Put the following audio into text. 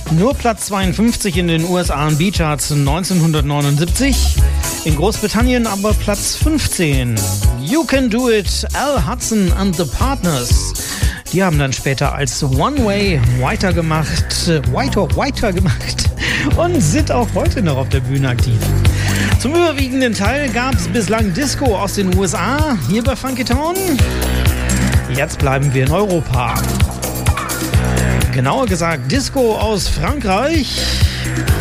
Nur Platz 52 in den USA R&B-Charts 1979. In Großbritannien aber Platz 15. You Can Do It, Al Hudson and the Partners. Die haben dann später als One Way weitergemacht und sind auch heute noch auf der Bühne aktiv. Zum überwiegenden Teil gab es bislang Disco aus den USA, hier bei Funky Town. Jetzt bleiben wir in Europa. Genauer gesagt Disco aus Frankreich.